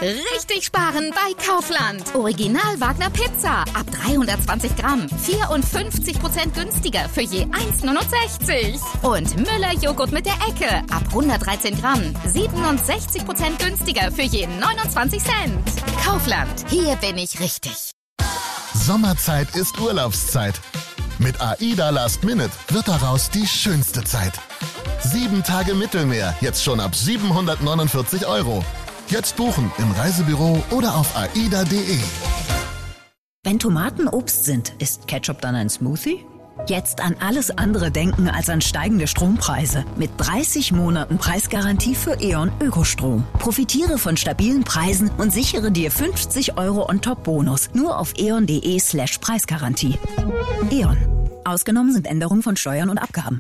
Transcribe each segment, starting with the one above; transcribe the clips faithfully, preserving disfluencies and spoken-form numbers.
Richtig sparen bei Kaufland. Original Wagner Pizza ab dreihundertzwanzig Gramm. vierundfünfzig Prozent günstiger für je eins neunundsechzig. Und Müller Joghurt mit der Ecke ab hundertdreizehn Gramm. siebenundsechzig Prozent günstiger für je neunundzwanzig Cent. Kaufland, hier bin ich richtig. Sommerzeit ist Urlaubszeit. Mit AIDA Last Minute wird daraus die schönste Zeit. Sieben Tage Mittelmeer, jetzt schon ab siebenhundertneunundvierzig Euro. Jetzt buchen im Reisebüro oder auf aida punkt de. Wenn Tomaten Obst sind, ist Ketchup dann ein Smoothie? Jetzt an alles andere denken als an steigende Strompreise. Mit dreißig Monaten Preisgarantie für E.ON Ökostrom. Profitiere von stabilen Preisen und sichere dir fünfzig Euro On-Top-Bonus. Nur auf eon punkt de slash Preisgarantie. E.ON. Ausgenommen sind Änderungen von Steuern und Abgaben.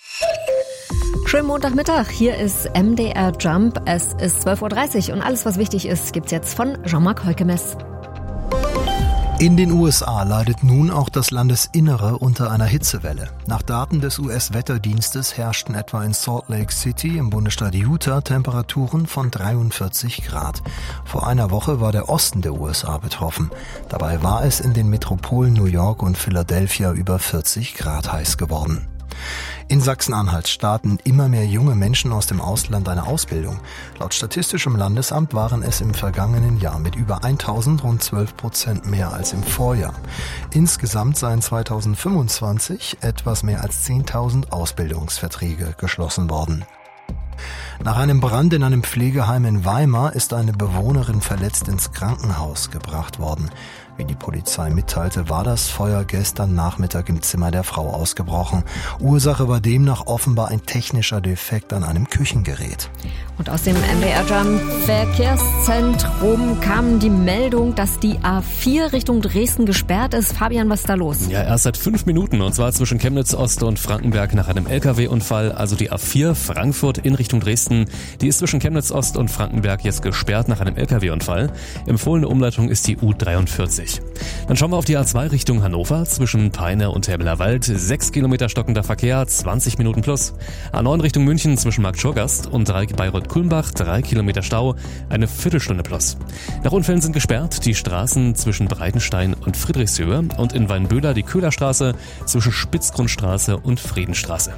Schönen Montagmittag, hier ist M D R Jump. Es ist zwölf Uhr dreißig und alles, was wichtig ist, gibt's jetzt von Jean-Marc Heukemes. In den U S A leidet nun auch das Landesinnere unter einer Hitzewelle. Nach Daten des U S-Wetterdienstes herrschten etwa in Salt Lake City im Bundesstaat Utah Temperaturen von dreiundvierzig Grad. Vor einer Woche war der Osten der U S A betroffen. Dabei war es in den Metropolen New York und Philadelphia über vierzig Grad heiß geworden. In Sachsen-Anhalt starten immer mehr junge Menschen aus dem Ausland eine Ausbildung. Laut Statistischem Landesamt waren es im vergangenen Jahr mit über tausend rund zwölf Prozent mehr als im Vorjahr. Insgesamt seien zweitausendfünfundzwanzig etwas mehr als zehntausend Ausbildungsverträge geschlossen worden. Nach einem Brand in einem Pflegeheim in Weimar ist eine Bewohnerin verletzt ins Krankenhaus gebracht worden. Wie die Polizei mitteilte, war das Feuer gestern Nachmittag im Zimmer der Frau ausgebrochen. Ursache war demnach offenbar ein technischer Defekt an einem Küchengerät. Und aus dem M D R Jump Verkehrszentrum kam die Meldung, dass die A vier Richtung Dresden gesperrt ist. Fabian, was ist da los? Ja, erst seit fünf Minuten, und zwar zwischen Chemnitz Ost und Frankenberg nach einem L K W-Unfall. Also die A vier Frankfurt in Richtung Dresden, die ist zwischen Chemnitz Ost und Frankenberg jetzt gesperrt nach einem L K W-Unfall. Empfohlene Umleitung ist die U dreiundvierzig. Dann schauen wir auf die A zwei Richtung Hannover, zwischen Peine und Helbelerwald. Sechs Kilometer stockender Verkehr, zwanzig Minuten plus. A neun Richtung München zwischen Marktschorgast und Bayreuth-Kulmbach, drei Kilometer Stau, eine Viertelstunde plus. Nach Unfällen sind gesperrt die Straßen zwischen Breitenstein und Friedrichshöhe und in Weinböhler die Köhlerstraße zwischen Spitzgrundstraße und Friedenstraße.